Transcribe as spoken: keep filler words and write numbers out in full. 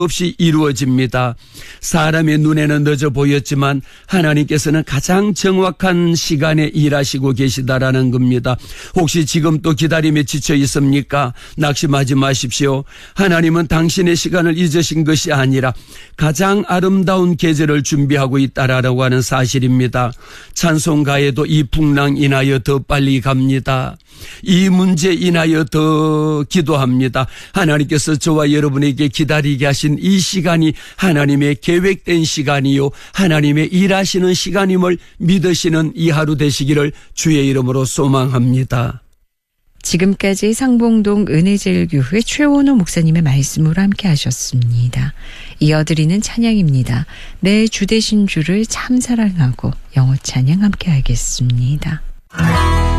없이 이루어집니다. 사람의 눈에는 늦어 보였지만 하나님께서는 가장 정확한 시간에 일하시고 계시다라는 겁니다. 혹시 지금 또 기다림에 지쳐 있습니까? 낙심하지 마십시오. 하나님은 당신의 시간을 잊으신 것이 아니라 가장 아름다운 계절을 준비하고 있다라고 하는 사실입니다. 찬송가에도 이 풍랑 인하여 더 빨리 갑니다. 이 문제 인하여 더 기도합니다. 하나님께서 저와 여러분에게 기다리게 하신 이 시간이 하나님의 계획된 시간이요 하나님의 일하시는 시간임을 믿으시는 이 하루 되시기를 주의 이름으로 소망합니다. 지금까지 상봉동 은혜제일교회 최원호 목사님의 말씀으로 함께 하셨습니다. 이어드리는 찬양입니다. 내 주 되신 주를 참 사랑하고 영어 찬양 함께 하겠습니다.